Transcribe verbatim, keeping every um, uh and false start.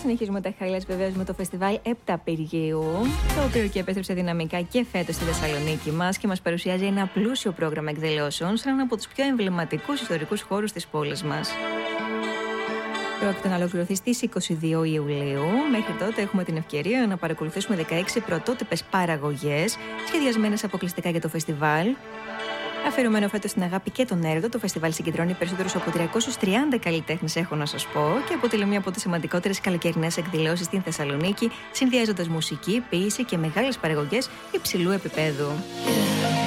συνεχίζουμε τα highlights βεβαίως με το φεστιβάλ επτά Απριλίου, το οποίο και επέστρεψε δυναμικά και φέτος στη Θεσσαλονίκη μας και μας παρουσιάζει ένα πλούσιο πρόγραμμα εκδηλώσεων σε έναν από τους πιο εμβληματικούς ιστορικούς χώρους της πόλης μας. Πρόκειται να ολοκληρωθεί στις είκοσι δύο Ιουλίου. Μέχρι τότε έχουμε την ευκαιρία να παρακολουθήσουμε δεκαέξι πρωτότυπες παραγωγές σχεδιασμένες αποκλειστικά για το φεστιβάλ. Αφιερωμένο φέτος στην αγάπη και τον έρωτα, το φεστιβάλ συγκεντρώνει περισσότερους από τριακόσιους τριάντα καλλιτέχνες, έχω να σας πω, και αποτελεί μία από τις σημαντικότερες καλοκαιρινές εκδηλώσεις στην Θεσσαλονίκη, συνδυάζοντας μουσική, ποίηση και μεγάλες παραγωγές υψηλού επίπεδου. Yeah.